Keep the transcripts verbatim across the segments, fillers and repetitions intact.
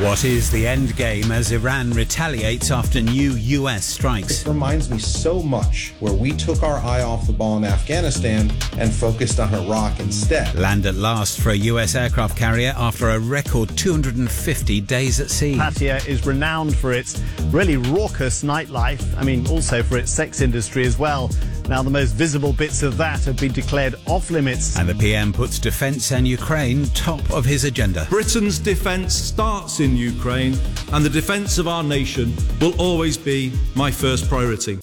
What is the end game as Iran retaliates after new U S strikes? It reminds me so much where we took our eye off the ball in Afghanistan and focused on Iraq instead. Land at last for a U S aircraft carrier after a record two hundred fifty days at sea. Pattaya is renowned for its really raucous nightlife. I mean, also for its sex industry as well. Now, the most visible bits of that have been declared off-limits. And the P M puts defence and Ukraine top of his agenda. Britain's defence starts in Ukraine, and the defence of our nation will always be my first priority.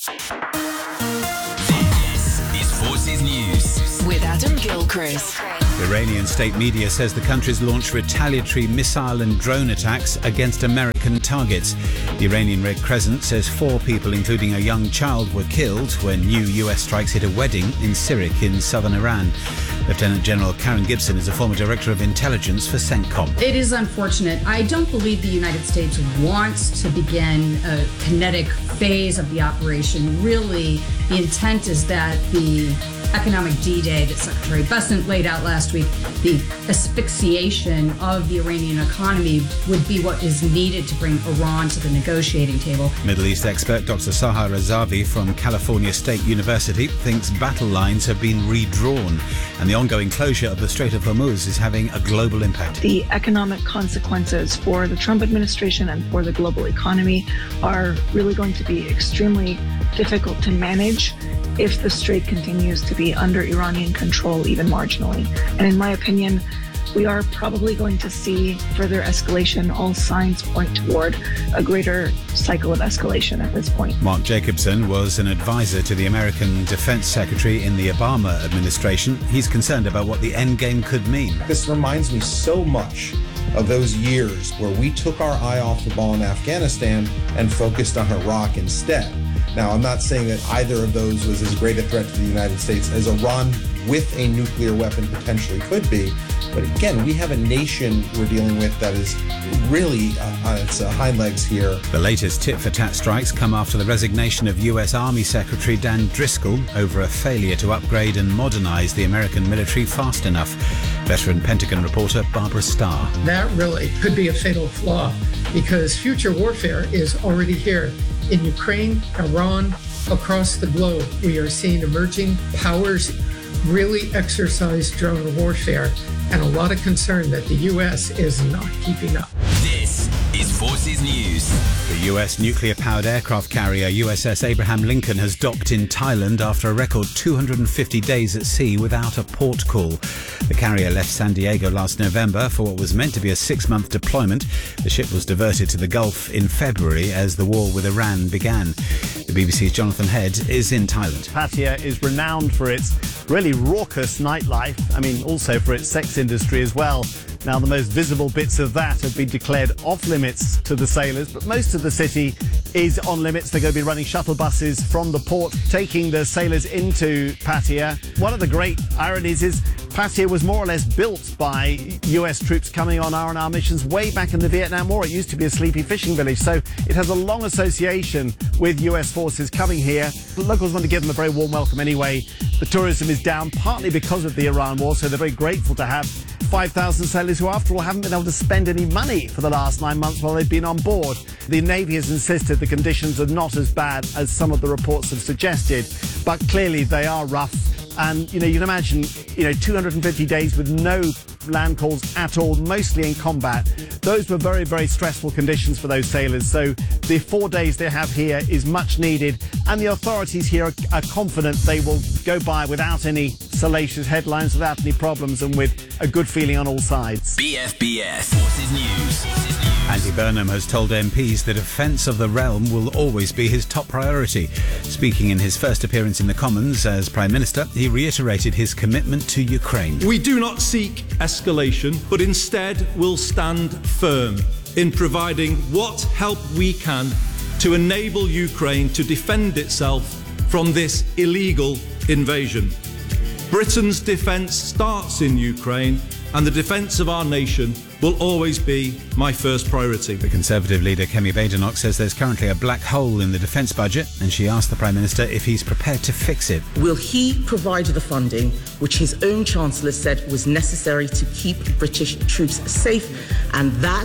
This is Forces News with Adam Gilchrist. Iranian state media says the country's launched retaliatory missile and drone attacks against American targets. The Iranian Red Crescent says four people, including a young child, were killed when new U S strikes hit a wedding in Sirik in southern Iran. Lieutenant General Karen Gibson is a former director of intelligence for CENTCOM. It is unfortunate. I don't believe the United States wants to begin a kinetic phase of the operation. Really, the intent is that the economic D-Day that Secretary Bessent laid out last week, the asphyxiation of the Iranian economy, would be what is needed to bring Iran to the negotiating table. Middle East expert Doctor Sahar Razavi from California State University thinks battle lines have been redrawn and the ongoing closure of the Strait of Hormuz is having a global impact. The economic consequences for the Trump administration and for the global economy are really going to be extremely difficult to manage if the strait continues to be under Iranian control even marginally. And in my opinion, we are probably going to see further escalation. All signs point toward a greater cycle of escalation at this point. Mark Jacobson was an advisor to the American Defense Secretary in the Obama administration. He's concerned about what the end game could mean. This reminds me so much of those years where we took our eye off the ball in Afghanistan and focused on Iraq instead. Now, I'm not saying that either of those was as great a threat to the United States as Iran with a nuclear weapon potentially could be. But again, we have a nation we're dealing with that is really uh, on its uh, hind legs here. The latest tit-for-tat strikes come after the resignation of U S Army Secretary Dan Driscoll over a failure to upgrade and modernize the American military fast enough. Veteran Pentagon reporter Barbara Starr. That really could be a fatal flaw because future warfare is already here. In Ukraine, Iran, across the globe, we are seeing emerging powers really exercise drone warfare, and a lot of concern that the U S is not keeping up. This is Forces News. The U S nuclear-powered aircraft carrier U S S Abraham Lincoln has docked in Thailand after a record two hundred fifty days at sea without a port call. The carrier left San Diego last November for what was meant to be a six-month deployment. The ship was diverted to the Gulf in February as the war with Iran began. The B B C's Jonathan Head is in Thailand. Pattaya is renowned for its really raucous nightlife. I mean, also for its sex industry as well. Now, the most visible bits of that have been declared off-limits to the sailors, but most of the city is on limits. They're going to be running shuttle buses from the port, taking the sailors into Pattaya. One of the great ironies is Pattaya was more or less built by U S troops coming on R and R missions way back in the Vietnam War. It used to be a sleepy fishing village, so it has a long association with U S forces coming here. The locals want to give them a very warm welcome anyway. The tourism is down partly because of the Iran war, so they're very grateful to have five thousand sailors who, after all, haven't been able to spend any money for the last nine months while they've been on board. The Navy has insisted the conditions are not as bad as some of the reports have suggested, but clearly they are rough. And, you know, you can imagine, you know, two hundred fifty days with no land calls at all, mostly in combat. Those were very, very stressful conditions for those sailors. So the four days they have here is much needed. And the authorities here are, are confident they will go by without any salacious headlines, without any problems, and with a good feeling on all sides. B F B S Forces News. Andy Burnham has told M Ps the defence of the realm will always be his top priority. Speaking in his first appearance in the Commons as Prime Minister, he reiterated his commitment to Ukraine. We do not seek escalation, but instead will stand firm in providing what help we can to enable Ukraine to defend itself from this illegal invasion. Britain's defence starts in Ukraine, and the defence of our nation will always be my first priority. The Conservative leader Kemi Badenoch says there's currently a black hole in the defence budget, and she asked the Prime Minister if he's prepared to fix it. Will he provide the funding which his own Chancellor said was necessary to keep British troops safe? And that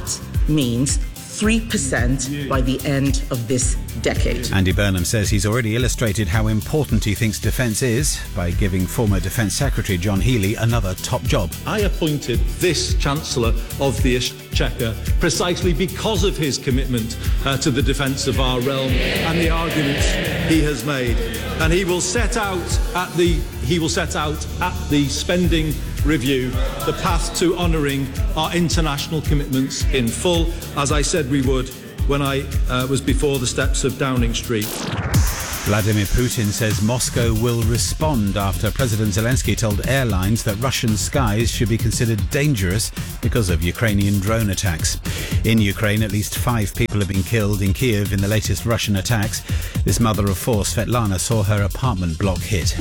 means three percent by the end of this decade. Andy Burnham says he's already illustrated how important he thinks defence is by giving former Defence Secretary John Healey another top job. I appointed this Chancellor of the Exchequer precisely because of his commitment uh, to the defence of our realm and the arguments he has made. And he will set out at the he will set out at the spending review the path to honouring our international commitments in full, as I said we would when I uh, was before the steps of Downing Street. Vladimir Putin says Moscow will respond after President Zelensky told airlines that Russian skies should be considered dangerous because of Ukrainian drone attacks. In Ukraine, at least five people have been killed in Kiev in the latest Russian attacks. This mother of four, Svetlana, saw her apartment block hit.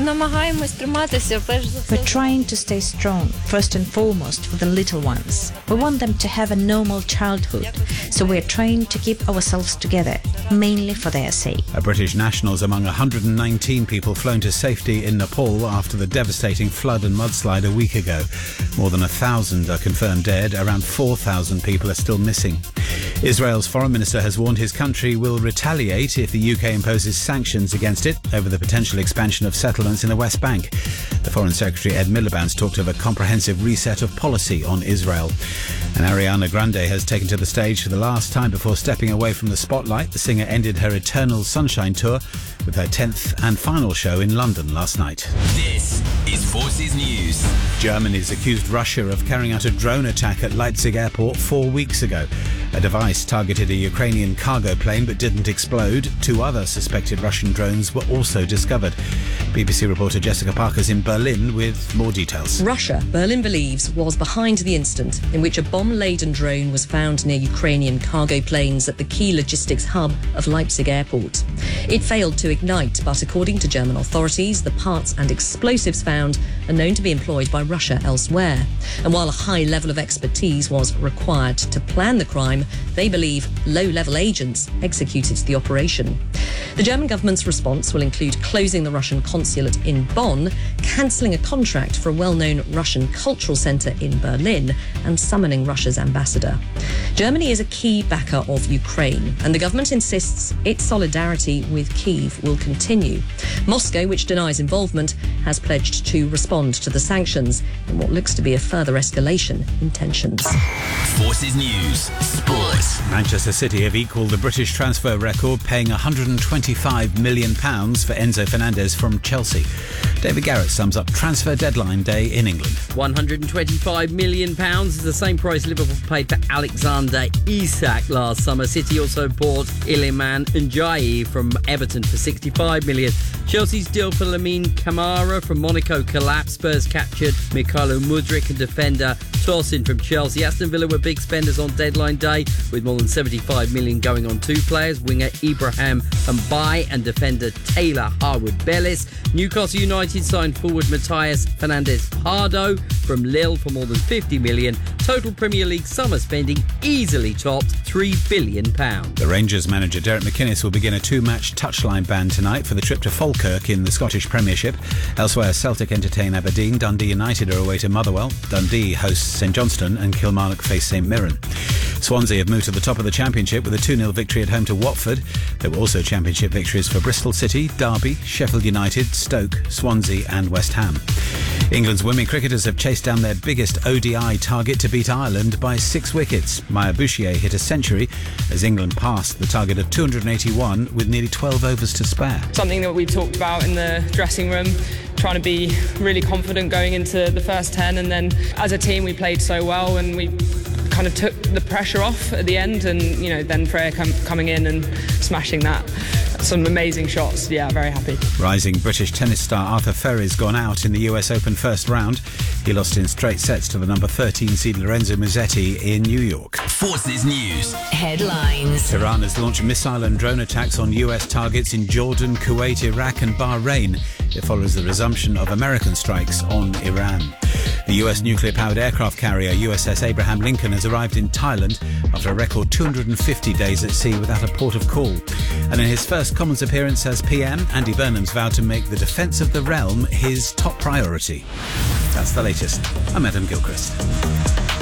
We're trying to stay strong, first and foremost for the little ones. We want them to have a normal childhood, so we're trying to keep ourselves together, mainly for their sake. A British nationals among one hundred nineteen people flown to safety in Nepal after the devastating flood and mudslide a week ago. More than a thousand are confirmed dead. Around four thousand people are still missing. Israel's foreign minister has warned his country will retaliate if the U K imposes sanctions against it over the potential expansion of settlements in the West Bank. The Foreign Secretary Ed Miliband's talked of a comprehensive reset of policy on Israel. And Ariana Grande has taken to the stage for the last time before stepping away from the spotlight. The singer ended her Eternal Sunshine tour with her tenth and final show in London last night. This is Forces News. Germany's accused Russia of carrying out a drone attack at Leipzig airport four weeks ago. A device targeted a Ukrainian cargo plane but didn't explode. Two other suspected Russian drones were also discovered. B B C reporter Jessica Parker's in Berlin with more details. Russia, Berlin believes, was behind the incident in which a bomb-laden drone was found near Ukrainian cargo planes at the key logistics hub of Leipzig airport. It failed to ignite, but according to German authorities, the parts and explosives found are known to be employed by Russia elsewhere. And while a high level of expertise was required to plan the crime, they believe low-level agents executed the operation. The German government's response will include closing the Russian consulate in Bonn, cancelling a contract for a well-known Russian cultural centre in Berlin, and summoning Russia's ambassador. Germany is a key backer of Ukraine, and the government insists its solidarity with Kyiv will continue. Moscow, which denies involvement, has pledged to respond to the sanctions in what looks to be a further escalation in tensions. Forces News Sports. Manchester City have equalled the British transfer record, paying one hundred twenty-five million pounds for Enzo Fernandez from Chelsea. David Garrett sums up transfer deadline day in England. one hundred twenty-five million pounds is the same price Liverpool paid for Alexander Isak last summer. City also bought Iliman Ndiaye from Everton for sixty-five million pounds. Chelsea's deal for Lamine Camara from Monaco collapsed. Spurs captured Mykhailo Mudryk and defender Tosin from Chelsea. Aston Villa were big spenders on deadline day, with more than seventy-five million pounds going on two players, winger Ibrahim Mbaye and defender Taylor Harwood-Bellis. Newcastle United signed forward Matthias Fernandes-Pardo from Lille for more than fifty million pounds. Total Premier League summer spending easily topped three billion pounds. The Rangers manager Derek McInnes will begin a two-match touchline ban tonight for the trip to Falkirk in the Scottish Premiership. Elsewhere, Celtic entertain Aberdeen, Dundee United are away to Motherwell, Dundee hosts St Johnstone and Kilmarnock face St Mirren. Swansea have moved to the top of the Championship with a two nil victory at home to Watford. There were also Championship victories for Bristol City, Derby, Sheffield United, Stoke, Swansea and West Ham. England's women cricketers have chased down their biggest O D I target to beat Ireland by six wickets. Maya Bouchier hit a century as England passed the target of two hundred eighty-one with nearly twelve overs to spare. Something that we talked about in the dressing room, trying to be really confident going into the first ten, and then as a team we played so well and we kind of took the pressure off at the end, and you know then Freya com- coming in and smashing that. Some amazing shots. Yeah, very happy. Rising British tennis star Arthur Ferry's gone out in the U S Open first round. He lost in straight sets to the number thirteen seed Lorenzo Musetti in New York. Forces News Headlines. Iran has launched missile and drone attacks on U S targets in Jordan, Kuwait, Iraq and Bahrain. It follows the resumption of American strikes on Iran. The U S nuclear-powered aircraft carrier U S S Abraham Lincoln has arrived in Thailand after a record two hundred fifty days at sea without a port of call. And in his first Commons appearance as P M, Andy Burnham's vowed to make the defence of the realm his top priority. That's the latest. I'm Adam Gilchrist.